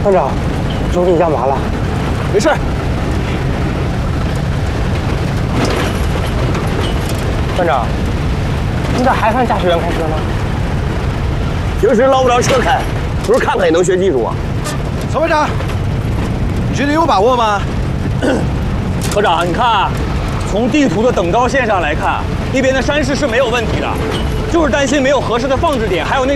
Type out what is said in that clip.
班长，总给你压麻了。 没事。 班长，你咋还上驾驶员开车呢？ 平时捞不着车开，不是看看也能学技术啊？ 曹班长，你觉得有把握吗？ 科长，你看啊，从地图的等高线上来看，那边的山势是没有问题的，就是担心没有合适的放置点，还有那。